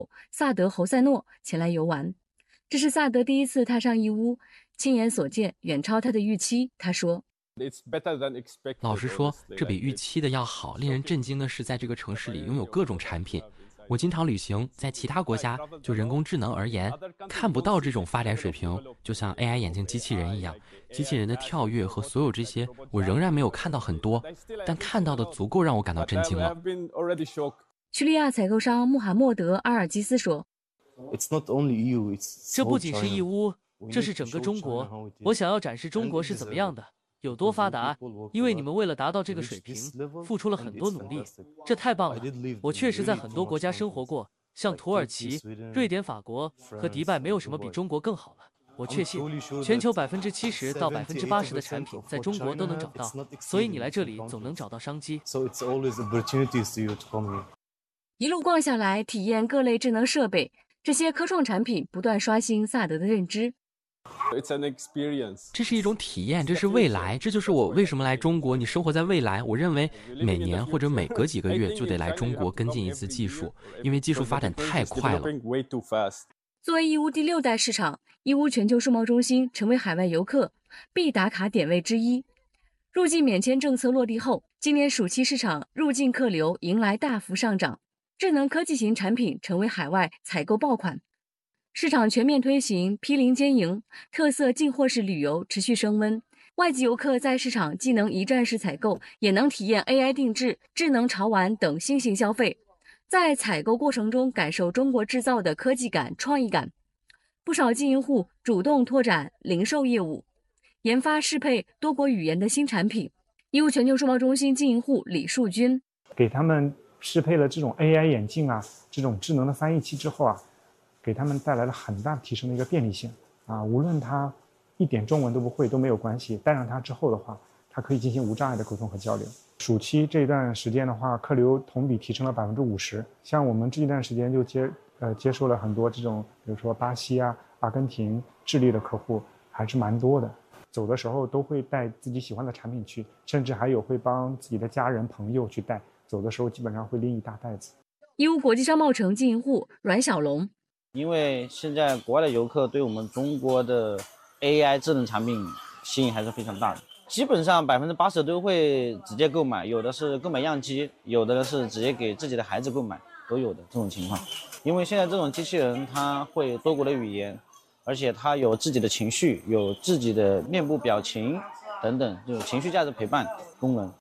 萨德侯赛诺前来游玩。这是萨德第一次踏上义乌，亲眼所见远超他的预期。他说： 老实说，这比预期的要好。令人震惊的是，在这个城市里拥有各种产品。我经常旅行，在其他国家，就人工智能而言，看不到这种发展水平，就像 AI 眼镜机器人一样。机器人的跳跃和所有这些，我仍然没有看到很多，但看到的足够让我感到震惊了。 叙利亚采购商穆罕默德·阿尔基斯说： 这不仅是义乌，这是整个中国。我想要展示中国是怎么样的，有多发达，因为你们为了达到这个水平，付出了很多努力，这太棒了。我确实在很多国家生活过，像土耳其、瑞典、法国和迪拜，没有什么比中国更好了。我确信，全球70%到80%的产品在中国都能找到，所以你来这里总能找到商机。 一路逛下来，体验各类智能设备，这些科创产品不断刷新萨德的认知。 这是一种体验，这是未来，这就是我为什么来中国。你生活在未来，我认为每年或者每隔几个月就得来中国跟进一次技术，因为技术发展太快了。 作为义乌第6代市场，义乌全球数贸中心成为海外游客必打卡点位之一。入境免签政策落地后，今年暑期市场入境客流迎来大幅上涨，智能科技型产品成为海外采购爆款。市场全面推行批零兼营，特色进货式旅游持续升温。外籍游客在市场既能一站式采购，也能体验 AI 定制、智能潮玩等新型消费，在采购过程中感受中国制造的科技感、创意感。不少经营户主动拓展零售业务，研发适配多国语言的新产品。义乌全球数贸中心经营户李树军给他们适配了这种 AI 眼镜啊，这种智能的翻译器之后啊，给他们带来了很大提升的一个便利性啊，无论他一点中文都不会都没有关系，带上它之后的话，他可以进行无障碍的沟通和交流。暑期这段时间的话，客流同比提升了50%。像我们这一段时间就接收了很多这种，比如说巴西啊、阿根廷、智利的客户，还是蛮多的。走的时候都会带自己喜欢的产品去，甚至还有会帮自己的家人朋友去带。走的时候基本上会拎一大袋子。 义乌国际商贸城经营户阮小龙， 因为现在国外的游客对我们中国的 AI 智能产品吸引还是非常大的，基本上80%都会直接购买，有的是购买样机，有的是直接给自己的孩子购买，都有的这种情况。因为现在这种机器人它会多国的语言，而且它有自己的情绪，有自己的面部表情等等，这种情绪价值陪伴功能。